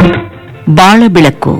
ಬಾಳ ಬೆಳಕು.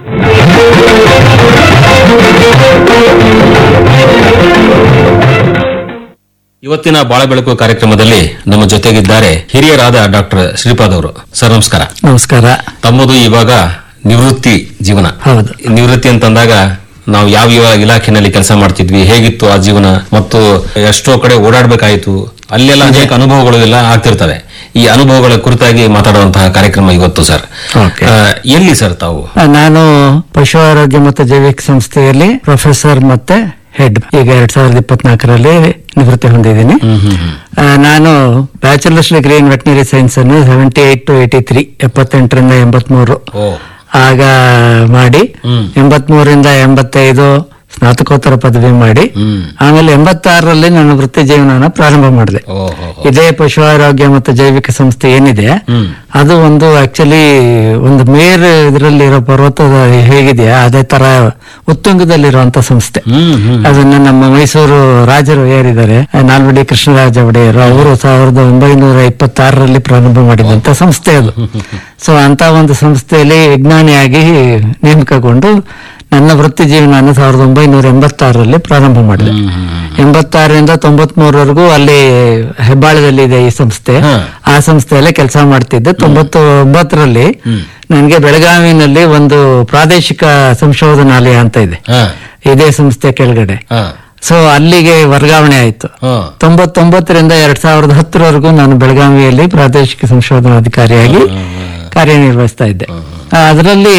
ಇವತ್ತಿನ ಬಾಳ ಬೆಳಕು ಕಾರ್ಯಕ್ರಮದಲ್ಲಿ ನಮ್ಮ ಜೊತೆಗಿದ್ದಾರೆ ಹಿರಿಯರಾದ ಡಾಕ್ಟರ್ ಶ್ರೀಪಾದ್ ಅವರು. ಸರ್ ನಮಸ್ಕಾರ. ನಮಸ್ಕಾರ. ತಮ್ಮದು ಇವಾಗ ನಿವೃತ್ತಿ ಜೀವನ. ಹೌದು. ನಿವೃತ್ತಿ ಅಂತಂದಾಗ ನಾವು ಯಾವ ಇಲಾಖೆನಲ್ಲಿ ಕೆಲಸ ಮಾಡ್ತಿದ್ವಿ, ಹೇಗಿತ್ತು ಆ ಜೀವನ, ಮತ್ತು ಎಷ್ಟೋ ಕಡೆ ಓಡಾಡ್ಬೇಕಾಯ್ತು, ಅಲ್ಲೆಲ್ಲ ಅನೇಕ ಅನುಭವಗಳು ಎಲ್ಲ ಆಗ್ತಿರ್ತವೆ. ಈ ಅನುಭವಗಳ ಕುರಿತಾಗಿ ಮಾತಾಡುವಂತಹ ಕಾರ್ಯಕ್ರಮ ಇವತ್ತು ಸರ್. ಎಲ್ಲಿ ಸರ್ ತಾವು? ನಾನು ಪಶು ಆರೋಗ್ಯ ಮತ್ತು ಜೈವಿಕ ಸಂಸ್ಥೆಯಲ್ಲಿ ಪ್ರೊಫೆಸರ್ ಮತ್ತೆ ಹೆಡ್. ಈಗ 2024ರಲ್ಲಿ ನಿವೃತ್ತಿ ಹೊಂದಿದ್ದೀನಿ. ನಾನು bachelors degree in veterinary science ಅನ್ನು 78 to 83 78ರಿಂದ 83 ಆಗ ಮಾಡಿ 83ರಿಂದ 85 ಸ್ನಾತಕೋತ್ತರ ಪದವಿ ಮಾಡಿ ಆಮೇಲೆ 86ರಲ್ಲಿ ನಾನು ವೃತ್ತಿ ಜೀವನನ ಪ್ರಾರಂಭ ಮಾಡಿದೆ. ಇದೇ ಪಶು ಆರೋಗ್ಯ ಮತ್ತು ಜೈವಿಕ ಸಂಸ್ಥೆ ಏನಿದೆ ಅದು ಒಂದು ಆಕ್ಚುಲಿ ಒಂದು ಮೇರ್ ಇದರಲ್ಲಿರೋ ಪರ್ವತದ ಹೇಗಿದೆಯಾ ಅದೇ ತರ ಉತ್ತುಂಗದಲ್ಲಿರುವಂತ ಸಂಸ್ಥೆ. ಅದನ್ನ ನಮ್ಮ ಮೈಸೂರು ರಾಜರು ಯಾರಿದ್ದಾರೆ, ನಾಲ್ವಡಿ ಕೃಷ್ಣರಾಜ ಒಡೆಯರು, ಅವರು 1926ರಲ್ಲಿ ಪ್ರಾರಂಭ ಮಾಡಿದಂತ ಸಂಸ್ಥೆ ಅದು. ಸೊ ಅಂತ ಒಂದು ಸಂಸ್ಥೆಯಲ್ಲಿ ವಿಜ್ಞಾನಿಯಾಗಿ ನೇಮಕಗೊಂಡು ನನ್ನ ವೃತ್ತಿ ಜೀವನ 1986ರಲ್ಲಿ ಪ್ರಾರಂಭ ಮಾಡಿದೆ. 86ರಿಂದ 93ವರೆಗೂ ಅಲ್ಲಿ ಹೆಬ್ಬಾಳದಲ್ಲಿ ಇದೆ ಈ ಸಂಸ್ಥೆ. ಆ ಸಂಸ್ಥೆಯಲ್ಲೇ ಕೆಲಸ ಮಾಡ್ತಿದ್ದೆ. 99ರಲ್ಲಿ ನನಗೆ ಬೆಳಗಾವಿನಲ್ಲಿ ಒಂದು ಪ್ರಾದೇಶಿಕ ಸಂಶೋಧನಾಲಯ ಅಂತ ಇದೆ, ಇದೇ ಸಂಸ್ಥೆ ಕೆಳಗಡೆ. ಸೊ ಅಲ್ಲಿಗೆ ವರ್ಗಾವಣೆ ಆಯ್ತು. 99ರಿಂದ 2010ವರೆಗೂ ನಾನು ಬೆಳಗಾವಿಯಲ್ಲಿ ಪ್ರಾದೇಶಿಕ ಸಂಶೋಧನಾಧಿಕಾರಿಯಾಗಿ ಕಾರ್ಯನಿರ್ವಹಿಸ್ತಾ ಇದ್ದೆ. ಅದರಲ್ಲಿ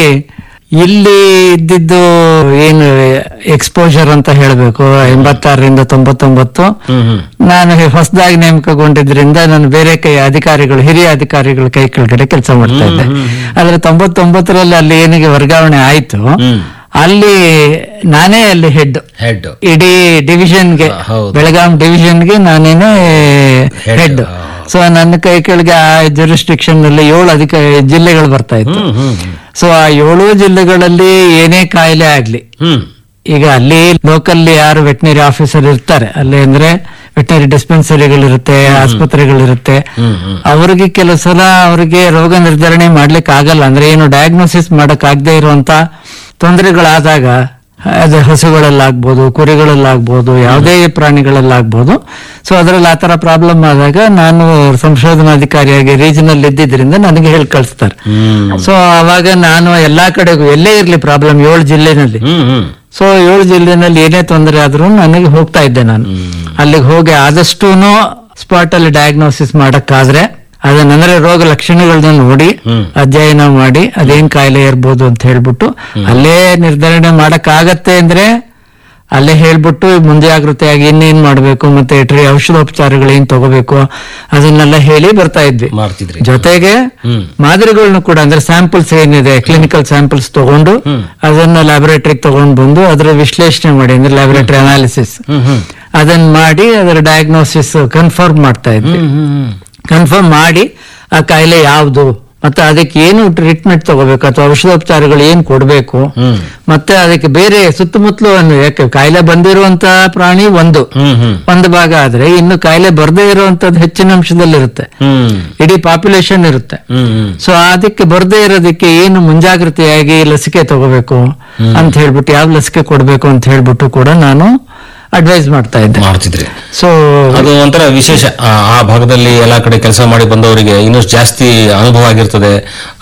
ಇಲ್ಲಿ ಇದ್ದಿದ್ದು ಏನು ಎಕ್ಸ್ಪೋಜರ್ ಅಂತ ಹೇಳಬೇಕು, 86ರಿಂದ 99 ನಾನು ಹೊಸದಾಗಿ ನೇಮಕಗೊಂಡಿದ್ರಿಂದ ನಾನು ಬೇರೆ ಅಧಿಕಾರಿಗಳು, ಹಿರಿಯ ಅಧಿಕಾರಿಗಳ ಕೈ ಕೆಳಗಡೆ ಕೆಲಸ ಮಾಡ್ತಾ ಇದ್ದೆ. ಆದ್ರೆ 99ರಲ್ಲಿ ಅಲ್ಲಿ ಏನಿಗೆ ವರ್ಗಾವಣೆ ಆಯ್ತು, ಅಲ್ಲಿ ನಾನೇ ಅಲ್ಲಿ ಹೆಡ್ ಇಡೀ ಡಿವಿಷನ್ಗೆ, ಬೆಳಗಾಂ ಡಿವಿಷನ್ಗೆ ನಾನೇನೆ ಹೆಡ್. ಸೊ ನನ್ನ ಕೈ ಕೆಳಗೆ ಆ ಜುರಿಸ್ಟಿಕ್ಷನ್ ನಲ್ಲಿ 7 ಜಿಲ್ಲೆಗಳು ಬರ್ತಾ ಇತ್ತು. ಸೊ ಆ 7 ಜಿಲ್ಲೆಗಳಲ್ಲಿ ಏನೇ ಕಾಯಿಲೆ ಆಗ್ಲಿ, ಈಗ ಅಲ್ಲಿ ಲೋಕಲ್ಲಿ ಯಾರು ವೆಟನರಿ ಆಫೀಸರ್ ಇರ್ತಾರೆ ಅಲ್ಲಿ, ಅಂದ್ರೆ ವೆಟನರಿ ಡಿಸ್ಪೆನ್ಸರಿಗಳಿರುತ್ತೆ, ಆಸ್ಪತ್ರೆಗಳಿರುತ್ತೆ, ಅವರಿಗೆ ಕೆಲವು ಸಲ ಅವರಿಗೆ ರೋಗ ನಿರ್ಧರಣೆ ಮಾಡ್ಲಿಕ್ಕೆ ಆಗಲ್ಲ. ಅಂದ್ರೆ ಏನು ಡಯಾಗ್ನೋಸಿಸ್ ಮಾಡಕ್ ಆಗದೆ ಇರುವಂತ ತೊಂದರೆಗಳಾದಾಗ, ಅದು ಹಸುಗಳಲ್ಲಾಗ್ಬೋದು, ಕುರಿಗಳಲ್ಲಾಗ್ಬೋದು, ಯಾವುದೇ ಪ್ರಾಣಿಗಳಲ್ಲಾಗ್ಬೋದು. ಸೊ ಅದರಲ್ಲಿ ಆತರ ಪ್ರಾಬ್ಲಮ್ ಆದಾಗ ನಾನು ಸಂಶೋಧನಾಧಿಕಾರಿಯಾಗಿ ರೀಜನಲ್ ಇದ್ದಿದ್ರಿಂದ ನನಗೆ ಹೇಳಿ ಕಳಿಸ್ತಾರೆ. ಸೊ ಅವಾಗ ನಾನು ಎಲ್ಲಾ ಕಡೆಗೂ ಎಲ್ಲೇ ಇರ್ಲಿ ಪ್ರಾಬ್ಲಮ್ 7 ಜಿಲ್ಲೆನಲ್ಲಿ, ಸೊ 7 ಜಿಲ್ಲೆನಲ್ಲಿ ಏನೇ ತೊಂದರೆ ಆದ್ರೂ ನನಗೆ ಹೋಗ್ತಾ ಇದ್ದೆ. ನಾನು ಅಲ್ಲಿಗೆ ಹೋಗಿ ಆದಷ್ಟು ಸ್ಪಾಟ್ ಅಲ್ಲಿ ಡಯಾಗ್ನೋಸಿಸ್ ಮಾಡಕ್ಕಾದ್ರೆ ಅದನ್ನಂದ್ರೆ ರೋಗ ಲಕ್ಷಣಗಳನ್ನ ನೋಡಿ ಅಧ್ಯಯನ ಮಾಡಿ ಅದೇನ್ ಕಾಯಿಲೆ ಇರ್ಬೋದು ಅಂತ ಹೇಳ್ಬಿಟ್ಟು ಅಲ್ಲೇ ನಿರ್ಧರಣೆ ಮಾಡಕ್ ಆಗತ್ತೆ ಅಂದ್ರೆ ಅಲ್ಲೇ ಹೇಳ್ಬಿಟ್ಟು ಮುಂಜಾಗ್ರತೆಯಾಗಿ ಇನ್ನೇನ್ ಮಾಡ್ಬೇಕು, ಮತ್ತೆ ಔಷಧೋಪಚಾರಗಳು ಏನ್ ತಗೋಬೇಕು ಅದನ್ನೆಲ್ಲ ಹೇಳಿ ಬರ್ತಾ ಇದ್ವಿ. ಜೊತೆಗೆ ಮಾದರಿಗಳನ್ನ ಕೂಡ, ಅಂದ್ರೆ ಸ್ಯಾಂಪಲ್ಸ್ ಏನಿದೆ ಕ್ಲಿನಿಕಲ್ ಸ್ಯಾಂಪಲ್ಸ್ ತಗೊಂಡು ಅದನ್ನ ಲ್ಯಾಬೊರೇಟರಿಗೆ ತಗೊಂಡು ಬಂದು ಅದರ ವಿಶ್ಲೇಷಣೆ ಮಾಡಿ, ಅಂದ್ರೆ ಲ್ಯಾಬೊರೇಟರಿ ಅನಾಲಿಸಿಸ್ ಅದನ್ನ ಮಾಡಿ ಅದರ ಡಯಾಗ್ನೋಸಿಸ್ ಕನ್ಫರ್ಮ್ ಮಾಡ್ತಾ ಇದ್ವಿ. ಕನ್ಫರ್ಮ್ ಮಾಡಿ ಆ ಕಾಯಿಲೆ ಯಾವ್ದು, ಮತ್ತೆ ಅದಕ್ಕೆ ಏನು ಟ್ರೀಟ್ಮೆಂಟ್ ತಗೋಬೇಕು ಅಥವಾ ಔಷಧೋಪಚಾರಗಳು ಏನ್ ಕೊಡ್ಬೇಕು, ಮತ್ತೆ ಅದಕ್ಕೆ ಬೇರೆ ಸುತ್ತಮುತ್ತಲು, ಯಾಕೆ ಕಾಯಿಲೆ ಬಂದಿರುವಂತ ಪ್ರಾಣಿ ಒಂದು ಭಾಗ ಆದ್ರೆ ಇನ್ನು ಕಾಯಿಲೆ ಬರ್ದೇ ಇರುವಂತದ್ದು ಹೆಚ್ಚಿನ ಅಂಶದಲ್ಲಿರುತ್ತೆ, ಇಡೀ ಪಾಪ್ಯುಲೇಷನ್ ಇರುತ್ತೆ. ಸೊ ಅದಕ್ಕೆ ಬರ್ದೇ ಇರೋದಕ್ಕೆ ಏನು ಮುಂಜಾಗ್ರತೆಯಾಗಿ ಲಸಿಕೆ ತಗೋಬೇಕು ಅಂತ ಹೇಳ್ಬಿಟ್ಟು, ಯಾವ ಲಸಿಕೆ ಕೊಡ್ಬೇಕು ಅಂತ ಹೇಳ್ಬಿಟ್ಟು ಕೂಡ ನಾನು ಅಡ್ವೈಸ್ ಮಾಡ್ತಿದ್ರಿ. ಸೊ ಅದು ಒಂಥರ ವಿಶೇಷ. ಆ ಭಾಗದಲ್ಲಿ ಎಲ್ಲಾ ಕಡೆ ಕೆಲಸ ಮಾಡಿ ಬಂದವರಿಗೆ ಇನ್ನಷ್ಟು ಜಾಸ್ತಿ ಅನುಭವ ಆಗಿರ್ತದೆ.